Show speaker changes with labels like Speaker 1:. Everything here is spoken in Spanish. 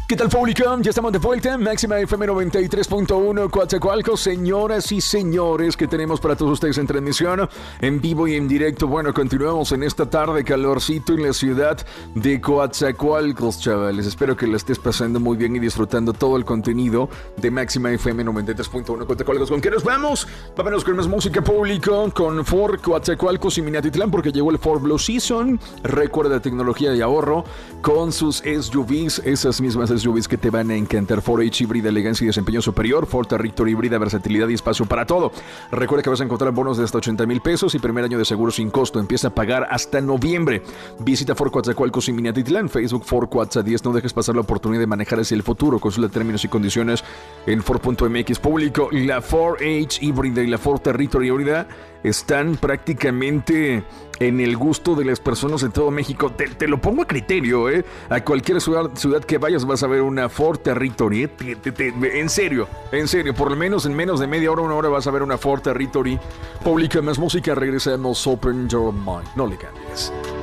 Speaker 1: ¿Qué tal, público? Ya estamos de vuelta. Máxima FM 93.1 Coatzacoalcos. Señoras y señores, que tenemos para todos ustedes en transmisión, en vivo y en directo. Bueno, continuamos en esta tarde, calorcito en la ciudad de Coatzacoalcos, chavales. Espero que la estés pasando muy bien y disfrutando todo el contenido de Máxima FM 93.1 Coatzacoalcos. ¿Con qué nos vamos? Vámonos con más música, público, con Ford Coatzacoalcos y Minatitlán, porque llegó el Ford Blue Season. Recuerda de tecnología y ahorro con sus SUVs, esas mismas SUVs que te van a encantar. Ford H híbrida, elegancia y desempeño superior. Ford Territory híbrida, versatilidad y espacio para todo. Recuerda que vas a encontrar bonos de hasta 80,000 pesos y primer año de seguro sin costo. Empieza a pagar hasta noviembre. Visita Ford Coatzacoalcos y Minatitlán. Facebook Ford Coatza 10. No dejes pasar la oportunidad de manejar hacia el futuro. Consulta términos y condiciones en Ford.mx. Público, la Ford H híbrida y la Ford Territory híbrida están prácticamente en el gusto de las personas en todo México. Te lo pongo a criterio, ¿eh? A cualquier ciudad que vayas vas a ver una Ford Territory. En serio, por lo menos en menos de media hora, una hora vas a ver una Ford Territory. Publica más música, regresamos. Open Your Mind. No le cambies.